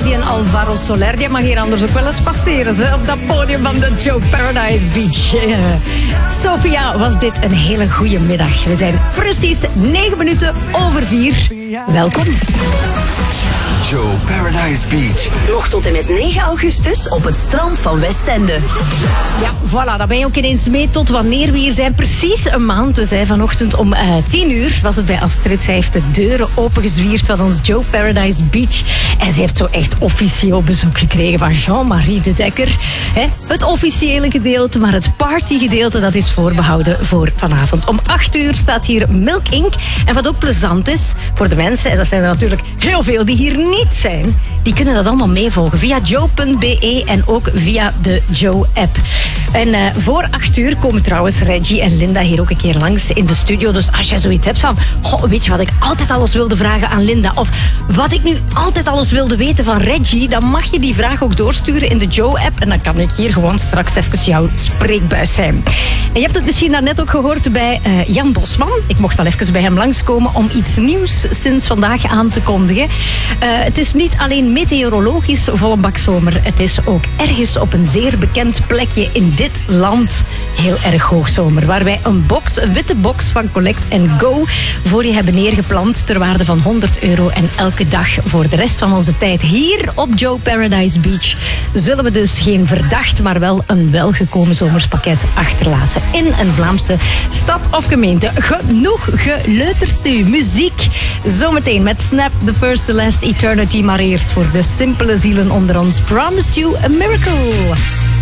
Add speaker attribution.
Speaker 1: die een Alvaro Soler, die mag hier anders ook wel eens passeren. Hè, op dat podium van de Joe Paradise Beach. Sophia, was dit een hele goede middag. We zijn precies 9 minuten over 4. Welkom.
Speaker 2: Joe Paradise Beach.
Speaker 3: Nog tot en met 9 augustus op het strand van Westende.
Speaker 1: Ja, voilà, dan ben je ook ineens mee tot wanneer we hier zijn. Precies een maand, dus vanochtend om 10 uur was het bij Astrid. Zij heeft de deuren opengezwierd van ons Joe Paradise Beach. En ze heeft zo echt officieel bezoek gekregen van Jean-Marie de Dekker. Het officiële gedeelte, maar het partygedeelte, dat is voorbehouden voor vanavond. Om 8 uur staat hier Milk Inc. En wat ook plezant is voor de mensen, en dat zijn er natuurlijk heel veel die hier niet zijn, die kunnen dat allemaal meevolgen via joe.be en ook via de Joe-app. En voor 8 uur komen trouwens Reggie en Linda hier ook een keer langs in de studio. Dus als je zoiets hebt van, weet je wat ik altijd alles wilde vragen aan Linda, of wat ik nu altijd alles wilde weten van Reggie, dan mag je die vraag ook doorsturen in de Joe-app en dan kan ik hier gewoon straks even jouw spreekbuis zijn. En je hebt het misschien daarnet ook gehoord bij Jan Bosman. Ik mocht al even bij hem langskomen om iets nieuws sinds vandaag aan te kondigen. Het is niet alleen meteorologisch volle bak zomer. Het is ook ergens op een zeer bekend plekje in dit land heel erg hoogzomer. Waar wij een witte box van Collect & Go voor je hebben neergeplant ter waarde van €100. En elke dag voor de rest van onze tijd hier op Joe Paradise Beach zullen we dus geen verdacht, maar wel een welgekomen zomerspakket achterlaten in een Vlaamse stad of gemeente. Genoeg geleuterd u. Muziek. Zometeen met Snap, The First, The Last, Eternity, maar eerst voor de simpele zielen onder ons. Promised You a Miracle.